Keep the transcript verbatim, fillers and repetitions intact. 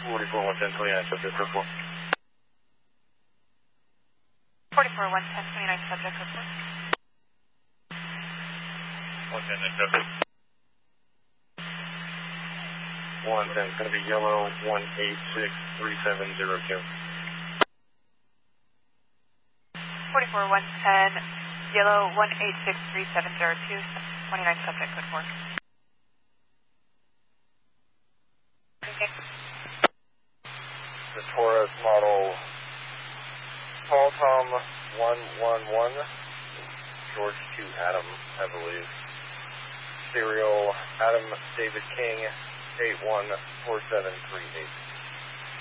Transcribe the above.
forty-four one ten twenty-nine, subject code four. forty-four one ten twenty-nine, subject code four. one ten, next subject. one ten, it's going to be yellow one eight six three seven zero two. forty-four one ten, yellow one eight six three seven zero two, twenty-nine, subject code four. Okay. The Taurus model Paul Tom one one one, George two Adam, I believe. Serial Adam David King eight one four seven three eight.